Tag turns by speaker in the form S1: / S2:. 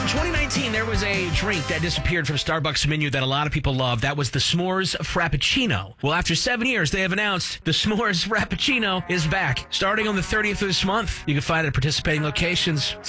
S1: 2019, there was a drink that disappeared from Starbucks menu that a lot of people love. That was the S'mores Frappuccino. Well, after 7 years, they have announced the S'mores Frappuccino is back. Starting on the 30th of this month, you can find it at participating locations. It's